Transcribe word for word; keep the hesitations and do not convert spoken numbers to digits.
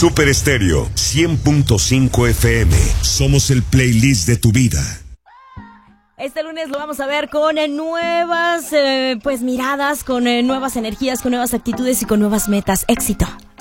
Super Estéreo cien punto cinco F M. Somos el playlist de tu vida. Este lunes lo vamos a ver con eh, nuevas eh, pues miradas, con eh, nuevas energías, con nuevas actitudes y con nuevas metas. Éxito.